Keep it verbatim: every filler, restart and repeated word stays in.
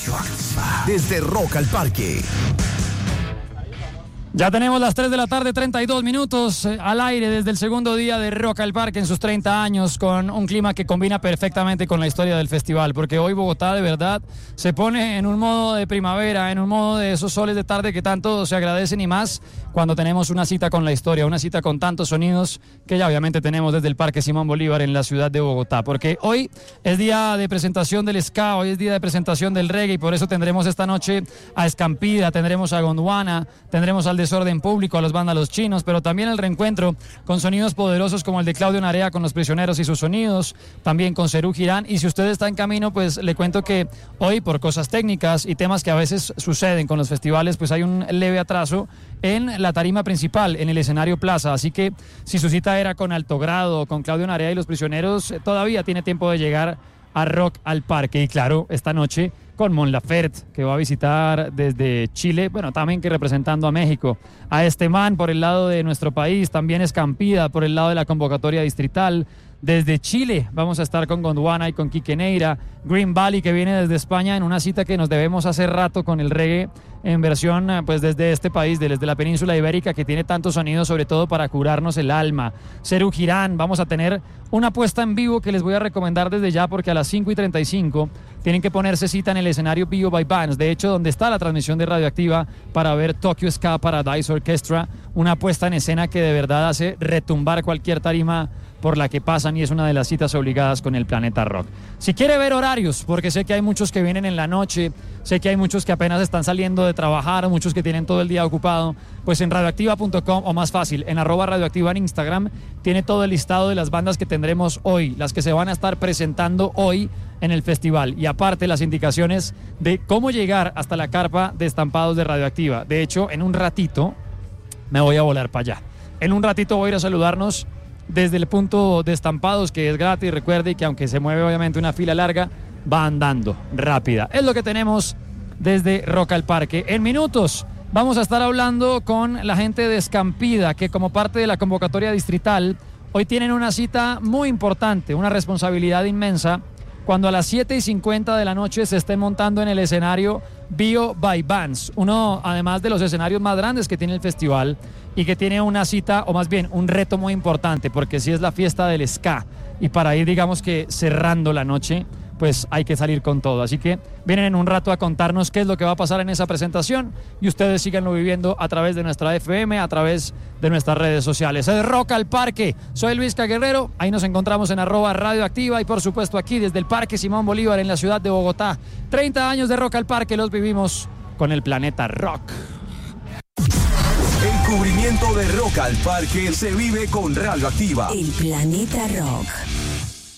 Radioactiva. Desde Rock al Parque. Ya tenemos las tres de la tarde, treinta y dos minutos eh, al aire desde el segundo día de Rock al Parque en sus treinta años, con un clima que combina perfectamente con la historia del festival, porque hoy Bogotá de verdad se pone en un modo de primavera, en un modo de esos soles de tarde que tanto se agradecen, y más cuando tenemos una cita con la historia, una cita con tantos sonidos que ya obviamente tenemos desde el Parque Simón Bolívar en la ciudad de Bogotá, porque hoy es día de presentación del ska, hoy es día de presentación del reggae, y por eso tendremos esta noche a Escampida, tendremos a Gondwana, tendremos al Desorden Público, a los Vándalos Chinos, pero también el reencuentro con sonidos poderosos como el de Claudio Narea con Los Prisioneros y sus sonidos, también con Serú Girán. Y si usted está en camino, pues le cuento que hoy, por cosas técnicas y temas que a veces suceden con los festivales, pues hay un leve atraso en la tarima principal, en el escenario Plaza, así que si su cita era con Alto Grado, con Claudio Narea y Los Prisioneros, todavía tiene tiempo de llegar a Rock al Parque. Y claro, esta noche con Mon Laferte, que va a visitar desde Chile, bueno, también que representando a México, a este man por el lado de nuestro país, también Escampida por el lado de la convocatoria distrital. Desde Chile vamos a estar con Gondwana y con Quique Neira, Green Valley, que viene desde España en una cita que nos debemos hacer rato con el reggae en versión pues desde este país, desde la península ibérica, que tiene tantos sonidos, sobre todo para curarnos el alma. Serú Girán, vamos a tener una puesta en vivo que les voy a recomendar desde ya, porque a las cinco y treinta y cinco tienen que ponerse cita en el escenario Bio by Bands, de hecho donde está la transmisión de Radioactiva, para ver Tokyo Ska Paradise Orchestra, una puesta en escena que de verdad hace retumbar cualquier tarima por la que pasan, y es una de las citas obligadas con el Planeta Rock. Si quiere ver horarios, porque sé que hay muchos que vienen en la noche, sé que hay muchos que apenas están saliendo de trabajar, muchos que tienen todo el día ocupado, pues en radioactiva punto com, o más fácil, en arroba radioactiva en Instagram, tiene todo el listado de las bandas que tendremos hoy, las que se van a estar presentando hoy en el festival, y aparte las indicaciones de cómo llegar hasta la carpa de estampados de Radioactiva. De hecho, en un ratito me voy a volar para allá. En un ratito voy a ir a saludarnos desde el punto de estampados, que es gratis. Recuerde que aunque se mueve obviamente una fila larga, va andando rápida. Es lo que tenemos desde Rock al Parque. En minutos vamos a estar hablando con la gente de Escampida, que como parte de la convocatoria distrital hoy tienen una cita muy importante, una responsabilidad inmensa, cuando a las siete y cincuenta de la noche se estén montando en el escenario Bio by Bands, uno además de los escenarios más grandes que tiene el festival, y que tiene una cita, o más bien un reto muy importante, porque si es la fiesta del ska, y para ir digamos que cerrando la noche, pues hay que salir con todo. Así que vienen en un rato a contarnos qué es lo que va a pasar en esa presentación, y ustedes síganlo viviendo a través de nuestra F M, a través de nuestras redes sociales. Es Rock al Parque, soy Luis Guerrero, ahí nos encontramos en arroba Radioactiva, y por supuesto aquí desde el Parque Simón Bolívar en la ciudad de Bogotá. treinta años de Rock al Parque los vivimos con el Planeta Rock. El cubrimiento de Rock al Parque se vive con Radioactiva. El Planeta Rock.